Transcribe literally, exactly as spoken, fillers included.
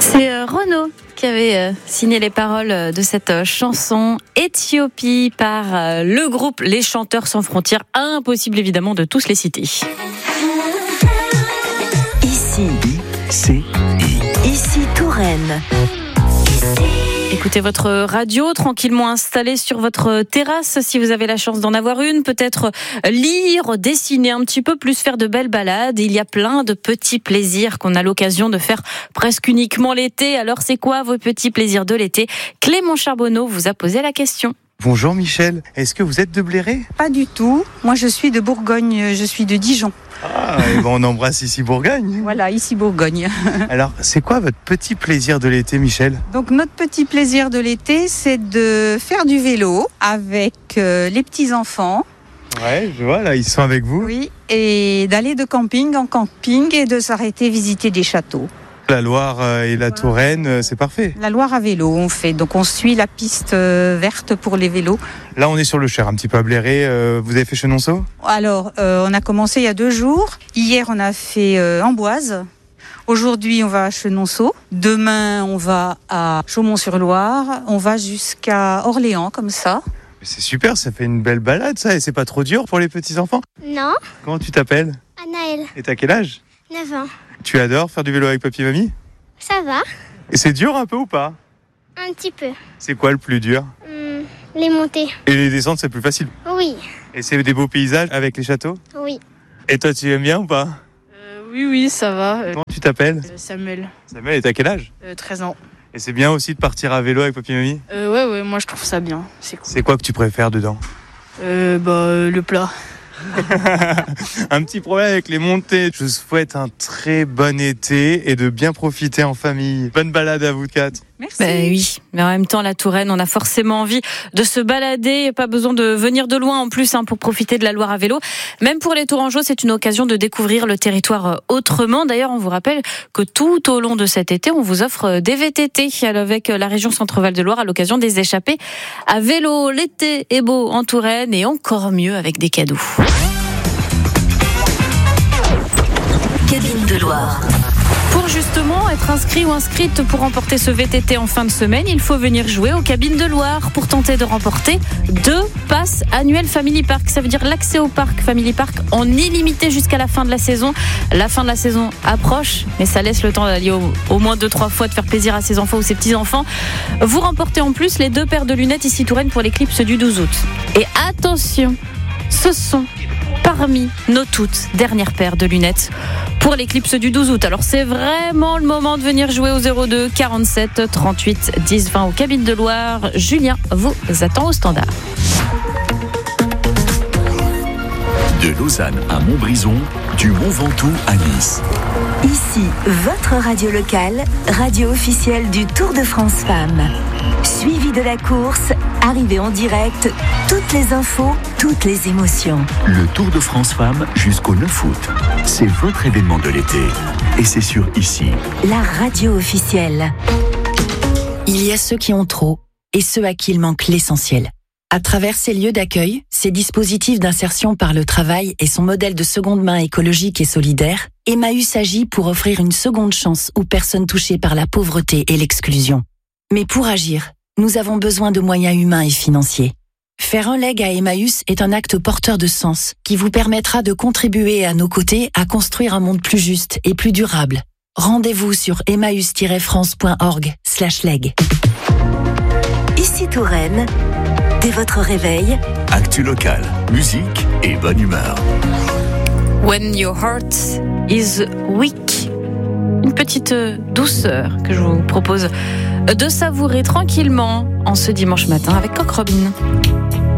C'est euh, Renaud qui avait euh, signé les paroles euh, de cette euh, chanson Éthiopie par euh, le groupe Les Chanteurs Sans Frontières. Impossible évidemment de tous les citer. Ici, c'est Ici Touraine. Écoutez votre radio tranquillement installée sur votre terrasse si vous avez la chance d'en avoir une. Peut-être lire, dessiner un petit peu plus, faire de belles balades. Il y a plein de petits plaisirs qu'on a l'occasion de faire presque uniquement l'été. Alors c'est quoi vos petits plaisirs de l'été ? Clément Charbonneau vous a posé la question. Bonjour Michel, est-ce que vous êtes de Bléré ? Pas du tout. Moi je suis de Bourgogne, je suis de Dijon. Ah, et ben on embrasse ici Bourgogne. Voilà, ici Bourgogne. Alors, c'est quoi votre petit plaisir de l'été, Michel ? Donc notre petit plaisir de l'été, c'est de faire du vélo avec euh, les petits-enfants. Ouais, je vois, là, ils sont avec vous. Oui, et d'aller de camping en camping et de s'arrêter visiter des châteaux. La Loire et la Touraine, c'est parfait. La Loire à vélo, on fait. Donc on suit la piste verte pour les vélos. Là, on est sur le Cher, un petit peu à Bléré. Vous avez fait Chenonceau ? Alors, euh, on a commencé il y a deux jours. Hier, on a fait euh, Amboise. Aujourd'hui, on va à Chenonceau. Demain, on va à Chaumont-sur-Loire. On va jusqu'à Orléans, comme ça. C'est super, ça fait une belle balade, ça. Et c'est pas trop dur pour les petits-enfants ? Non. Comment tu t'appelles ? Anaël. Et t'as quel âge ? neuf ans. Tu adores faire du vélo avec papy et mamie ? Ça va. Et c'est dur un peu ou pas ? Un petit peu. C'est quoi le plus dur ? Hum, les montées. Et les descentes, c'est plus facile ? Oui. Et c'est des beaux paysages avec les châteaux ? Oui. Et toi, tu aimes bien ou pas ? euh, Oui, oui, ça va. Euh, Comment tu t'appelles ? euh, Samuel, Samuel, et t'as quel âge ? euh, treize ans. Et c'est bien aussi de partir à vélo avec papy et mamie ? Euh, ouais, ouais, moi je trouve ça bien. C'est cool. C'est quoi que tu préfères dedans ? Euh, bah, euh, le plat. Un petit problème avec les montées. Je vous souhaite un très bon été et de bien profiter en famille. Bonne balade à vous quatre. Merci. Ben oui, mais en même temps, la Touraine, on a forcément envie de se balader. Pas besoin de venir de loin en plus hein, pour profiter de la Loire à vélo. Même pour les Tourangeaux, c'est une occasion de découvrir le territoire autrement. D'ailleurs, on vous rappelle que tout au long de cet été, on vous offre des V T T avec la région Centre-Val de Loire à l'occasion des échappées à vélo. L'été est beau en Touraine et encore mieux avec des cadeaux. Cabine de Loire. Pour justement être inscrit ou inscrite pour remporter ce V T T en fin de semaine, il faut venir jouer aux Cabines de Loire pour tenter de remporter deux passes annuelles Family Park. Ça veut dire l'accès au parc Family Park en illimité jusqu'à la fin de la saison. La fin de la saison approche, mais ça laisse le temps d'aller au, au moins deux, trois fois, de faire plaisir à ses enfants ou ses petits-enfants. Vous remportez en plus les deux paires de lunettes Ici Touraine pour l'éclipse du douze août. Et attention, ce sont parmi nos toutes dernières paires de lunettes pour l'éclipse du douze août. Alors c'est vraiment le moment de venir jouer au zéro deux quarante-sept trente-huit dix vingt aux Cabines de Loire. Julien vous attend au standard. De Lausanne à Montbrison, du Mont Ventoux à Nice. Ici, votre radio locale, radio officielle du Tour de France Femmes. Suivi de la course, arrivée en direct, toutes les infos, toutes les émotions. Le Tour de France Femmes jusqu'au neuf août. C'est votre événement de l'été. Et c'est sur Ici. La radio officielle. Il y a ceux qui ont trop et ceux à qui il manque l'essentiel. À travers ces lieux d'accueil, ces dispositifs d'insertion par le travail et son modèle de seconde main écologique et solidaire, Emmaüs agit pour offrir une seconde chance aux personnes touchées par la pauvreté et l'exclusion. Mais pour agir, nous avons besoin de moyens humains et financiers. Faire un leg à Emmaüs est un acte porteur de sens qui vous permettra de contribuer à nos côtés à construire un monde plus juste et plus durable. Rendez-vous sur emmaüs tiret france point org slash leg. Ici Touraine, dès votre réveil, Actu local, musique et bonne humeur. When your heart is weak. Une petite douceur que je vous propose de savourer tranquillement en ce dimanche matin avec Coq Robin.